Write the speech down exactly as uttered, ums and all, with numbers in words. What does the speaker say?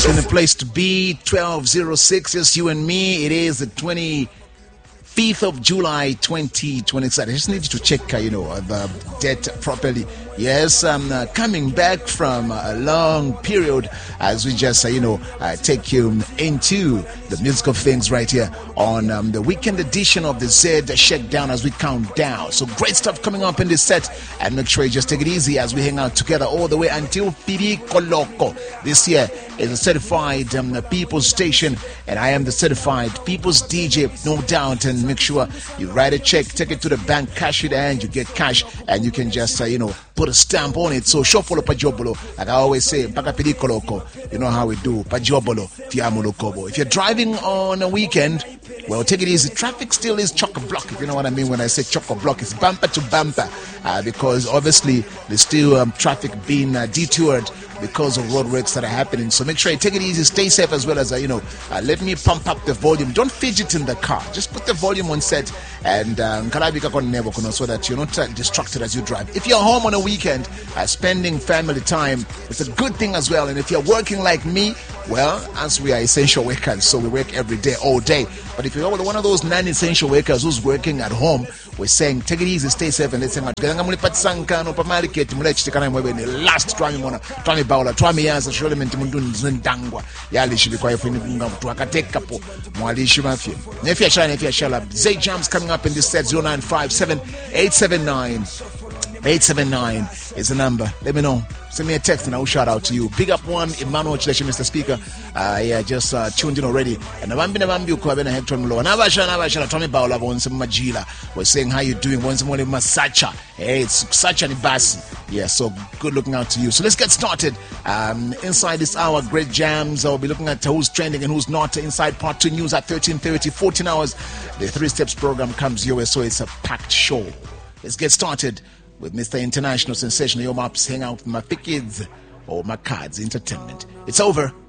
in the place to be. twelve oh six, just you and me. It is the twenty-fifth of July twenty twenty-seven. I just need to check, uh, you know, the date properly. Yes, I'm uh, coming back from a long period as we just, uh, you know, uh, take you into the musical things right here on um, the weekend edition of the Z Shakedown as we count down. So great stuff coming up in this set, and make sure you just take it easy as we hang out together all the way until Piriko Loco. This year is a certified um, People's Station, and I am the certified People's D J, no doubt. And make sure you write a check, take it to the bank, cash it, and you get cash, and you can just, uh, you know, put a stamp on it. So shofolo pajobolo, like I always say, mpaka piriko loko. You know how we do, pajobolo tiamu lokobo. If you're driving on a weekend, well, take it easy. Traffic still is chock-a-block, if you know what I mean when I say chock-a-block. It's bumper to bumper, uh, because obviously there's still um, traffic being uh, detoured because of roadworks that are happening. So make sure you take it easy, stay safe, as well as, uh, you know, uh, let me pump up the volume. Don't fidget in the car. Just put the volume on set, and um, so that you're not uh, distracted as you drive. If you're home on a weekend, uh, spending family time, it's a good thing as well. And if you're working like me, well, as we are essential workers, so we work every day, all day. But if you're one of those non-essential workers who's working at home, we're saying take it easy, stay safe, and let's say last try me try me baula try me yaza shole menti mundu nzindangwa yali shibikwa ifunga mtu akateka po mwalishi mafia nefia shine nefia shala Zay Jams coming up in this set. Zero nine five seven eight seven nine eight seven nine is the number. Let me know. Send me a text and I'll shout out to you. Big up one, Emmanuel Chileshi, Mister Speaker. Uh, yeah, just uh, tuned in already. And Nabambi Nabambi Ukabena Hector Mlo. Nabasha Nabasha Tommy Baula Bonse Majila. We're saying how you doing. Once more Masacha. Hey, it's such an ibasi. Yeah, so good looking out to you. So let's get started. Um, inside this hour, great jams. I'll be looking at who's trending and who's not. Inside part two news at thirteen thirty, fourteen hours. The Three Steps program comes your way, so it's a packed show. Let's get started with Mister International Sensational. Your maps hang out with my kids or my cards entertainment. It's over.